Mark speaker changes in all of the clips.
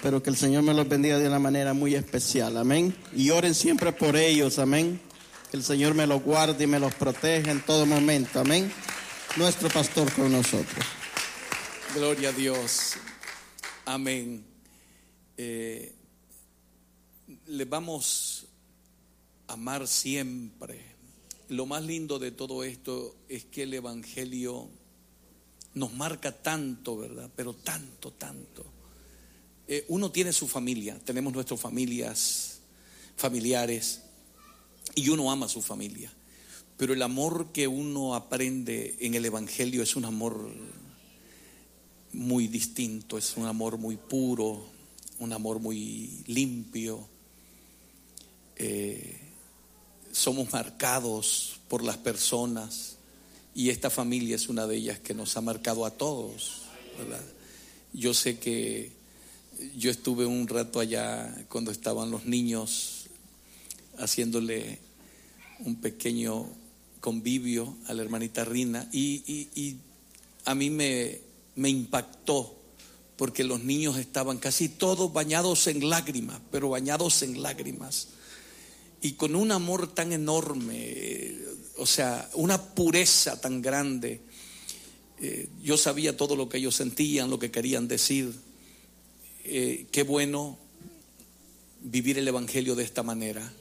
Speaker 1: pero que el Señor me los bendiga de una manera muy especial, amén. Y oren siempre por ellos, amén. Que el Señor me los guarde y me los proteja en todo momento, amén. Nuestro pastor con nosotros.
Speaker 2: Gloria a Dios, amén. Le vamos a amar siempre. Lo más lindo de todo esto es que el Evangelio nos marca tanto, ¿verdad? Pero tanto. Uno tiene su familia, tenemos nuestras familiares, y uno ama a su familia. Pero el amor que uno aprende en el Evangelio es un amor muy distinto, es un amor muy puro, un amor muy limpio. Somos marcados por las personas, y esta familia es una de ellas que nos ha marcado a todos, ¿verdad? Yo sé que yo estuve un rato allá cuando estaban los niños haciéndole un pequeño convivio a la hermanita Rina, y a mí me impactó porque los niños estaban casi todos bañados en lágrimas, pero bañados en lágrimas, y con un amor tan enorme, o sea, una pureza tan grande. Yo sabía todo lo que ellos sentían, lo que querían decir. Qué bueno vivir el Evangelio de esta manera.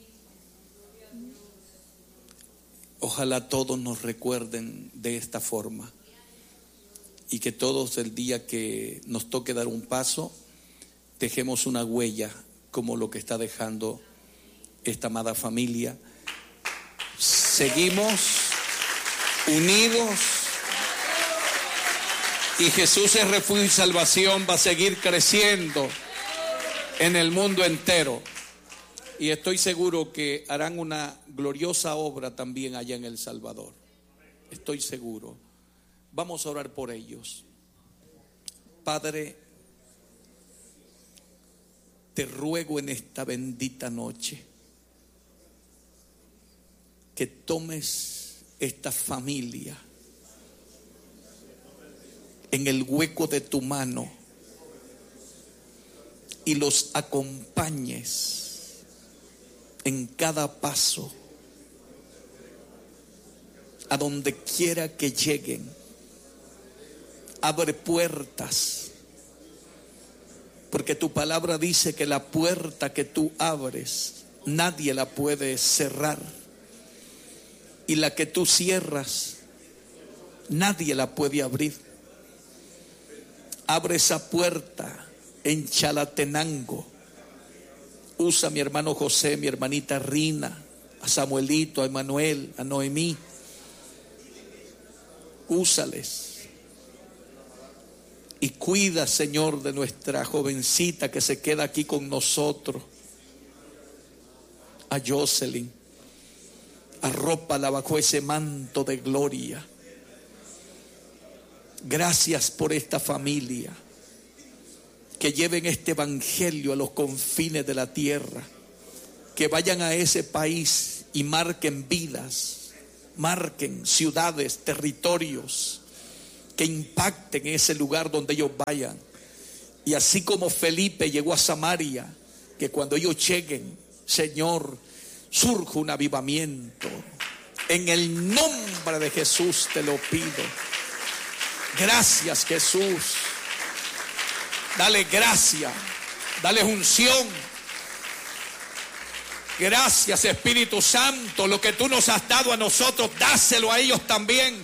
Speaker 2: Ojalá todos nos recuerden de esta forma, y que todos, el día que nos toque dar un paso, dejemos una huella como lo que está dejando esta amada familia. Seguimos unidos, y Jesús es refugio y salvación, va a seguir creciendo en el mundo entero, y estoy seguro que harán una gloriosa obra también allá en El Salvador. Estoy seguro. Vamos a orar por ellos. Padre, te ruego en esta bendita noche que tomes esta familia en el hueco de tu mano y los acompañes en cada paso, a donde quiera que lleguen. Abre puertas, porque tu palabra dice que la puerta que tú abres nadie la puede cerrar, y la que tú cierras nadie la puede abrir. Abre esa puerta en Chalatenango. Usa a mi hermano José, mi hermanita Rina, a Samuelito, a Emanuel, a Noemí. Úsales. Y cuida, Señor, de nuestra jovencita que se queda aquí con nosotros, a Jocelyn. Arrópala bajo ese manto de gloria. Gracias por esta familia, que lleven este evangelio a los confines de la tierra, que vayan a ese país y marquen vidas, marquen ciudades, territorios, que impacten ese lugar donde ellos vayan. Y así como Felipe llegó a Samaria, que cuando ellos lleguen, Señor, surja un avivamiento. En el nombre de Jesús te lo pido. Gracias, Jesús. Dale gracia, dale unción. Gracias, Espíritu Santo. Lo que tú nos has dado a nosotros, dáselo a ellos también.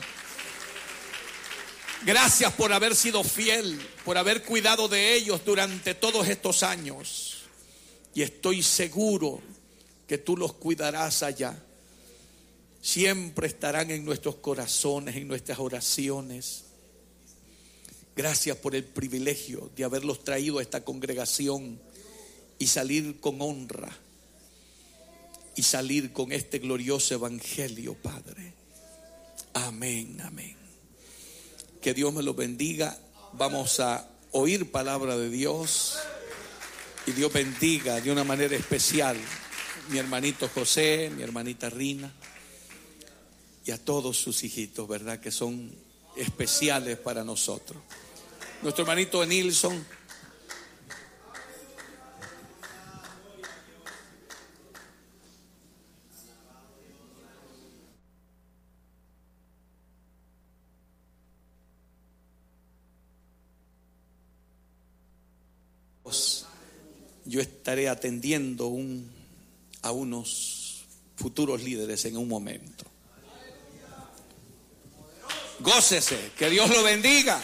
Speaker 2: Gracias por haber sido fiel, por haber cuidado de ellos durante todos estos años. Y estoy seguro que tú los cuidarás allá. Siempre estarán en nuestros corazones, en nuestras oraciones. Gracias por el privilegio de haberlos traído a esta congregación y salir con honra y salir con este glorioso evangelio, Padre. Amén, amén. Que Dios me los bendiga. Vamos a oír palabra de Dios, y Dios bendiga de una manera especial mi hermanito José, mi hermanita Rina y a todos sus hijitos, ¿verdad? Que son especiales para nosotros. Nuestro hermanito Nilson, yo estaré atendiendo a unos futuros líderes en un momento. Gócese, que Dios lo bendiga.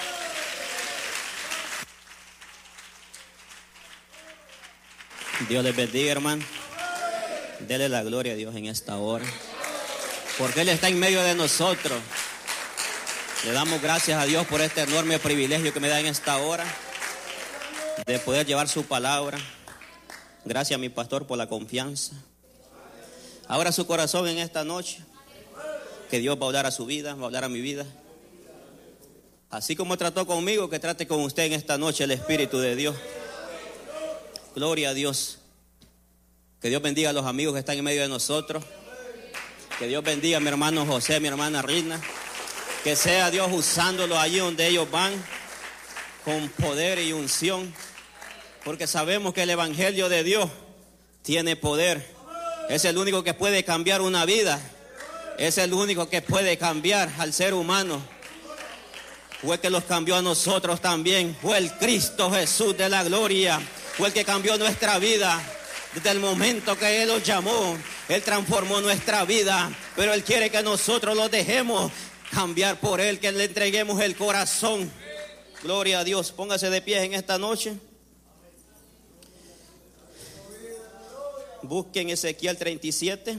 Speaker 3: Dios les bendiga, hermano. Dele la gloria a Dios en esta hora, porque Él está en medio de nosotros. Le damos gracias a Dios por este enorme privilegio que me da en esta hora de poder llevar su palabra. Gracias a mi pastor por la confianza. Abra su corazón en esta noche, que Dios va a hablar a su vida, va a hablar a mi vida. Así como trató conmigo, que trate con usted en esta noche el Espíritu de Dios. Gloria a Dios. Que Dios bendiga a los amigos que están en medio de nosotros. Que Dios bendiga a mi hermano José, a mi hermana Rina. Que sea Dios usándolo allí donde ellos van, con poder y unción. Porque sabemos que el Evangelio de Dios tiene poder. Es el único que puede cambiar una vida. Es el único que puede cambiar al ser humano. Fue el que los cambió a nosotros también. Fue el Cristo Jesús de la gloria. Fue el que cambió nuestra vida. Desde el momento que Él los llamó, Él transformó nuestra vida. Pero Él quiere que nosotros los dejemos cambiar por Él, que le entreguemos el corazón. Gloria a Dios. Póngase de pie en esta noche. Busquen Ezequiel 37.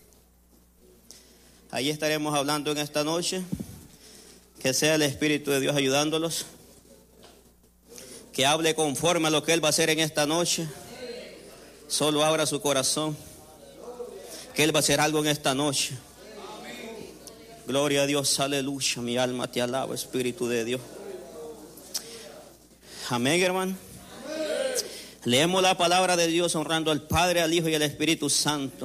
Speaker 3: Ahí estaremos hablando en esta noche. Que sea el Espíritu de Dios ayudándolos. Que hable conforme a lo que Él va a hacer en esta noche. Solo abra su corazón. Que Él va a hacer algo en esta noche. Gloria a Dios, aleluya. Mi alma te alaba, Espíritu de Dios. Amén, hermano. Leemos la palabra de Dios honrando al Padre, al Hijo y al Espíritu Santo.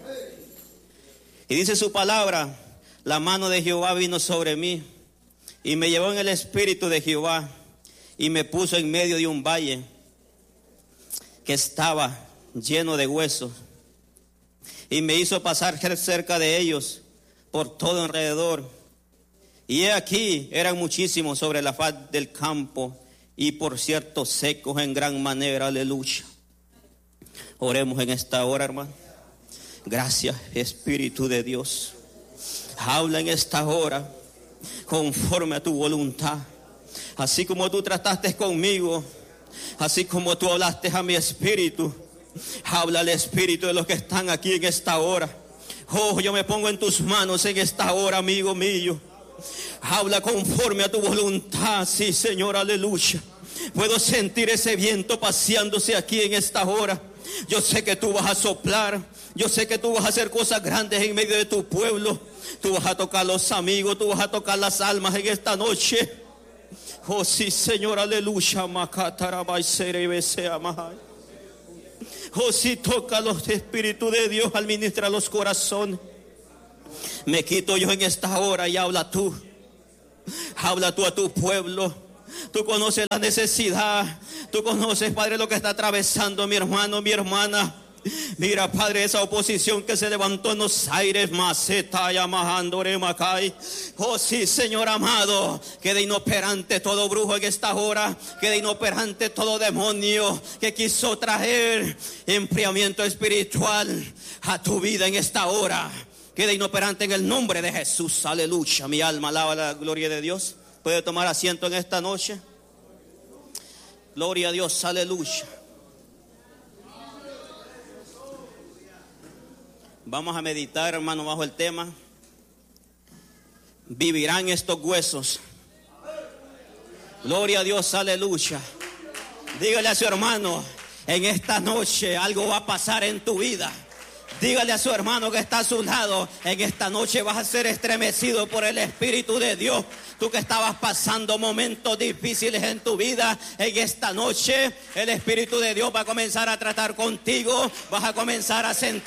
Speaker 3: Y dice su palabra: la mano de Jehová vino sobre mí y me llevó en el espíritu de Jehová y me puso en medio de un valle que estaba lleno de huesos y me hizo pasar cerca de ellos por todo alrededor. Y he aquí, eran muchísimos sobre la faz del campo y por cierto secos en gran manera. Aleluya. Oremos en esta hora, hermano. Gracias, Espíritu de Dios. Habla en esta hora conforme a tu voluntad. Así como tú trataste conmigo, así como tú hablaste a mi espíritu, habla al espíritu de los que están aquí en esta hora. Oh, yo me pongo en tus manos en esta hora, amigo mío. Habla conforme a tu voluntad. Sí, Señor, aleluya. Puedo sentir ese viento paseándose aquí en esta hora. Yo sé que tú vas a soplar. Yo sé que tú vas a hacer cosas grandes en medio de tu pueblo. Tú vas a tocar los amigos, tú vas a tocar las almas en esta noche. Oh, sí, Señor, aleluya. Oh, sí, toca los espíritus de Dios al ministrar los corazones. Me quito yo en esta hora y habla tú. Habla tú a tu pueblo. Tú conoces la necesidad. Tú conoces, Padre, lo que está atravesando mi hermano, mi hermana. Mira, Padre, esa oposición que se levantó en los aires. Oh, sí, Señor amado. Quede inoperante todo brujo en esta hora. Quede inoperante todo demonio que quiso traer enfriamiento espiritual a tu vida en esta hora. Quede inoperante en el nombre de Jesús. Aleluya. Mi alma alaba la gloria de Dios. Puede tomar asiento en esta noche. Gloria a Dios. Aleluya. Vamos a meditar, hermano, bajo el tema: vivirán estos huesos. Gloria a Dios, aleluya. Dígale a su hermano: en esta noche algo va a pasar en tu vida. Dígale a su hermano que está a su lado: en esta noche vas a ser estremecido por el Espíritu de Dios. Tú que estabas pasando momentos difíciles en tu vida, en esta noche el Espíritu de Dios va a comenzar a tratar contigo. Vas a comenzar a sentir